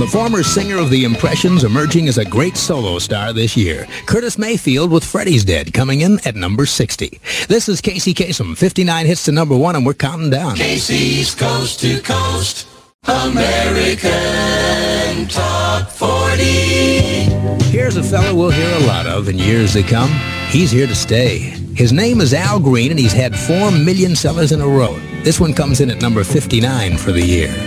former singer of The Impressions emerging as a great solo star this year. Curtis Mayfield with Freddy's Dead coming in at number 60. This is Casey Kasem, 59 hits to number 1, and we're counting down. Casey's Coast to Coast American Top 40. Here's a fella we'll hear a lot of in years to come. He's here to stay. His name is Al Green, and he's had 4 million sellers in a row. This one comes in at number 59 for the year.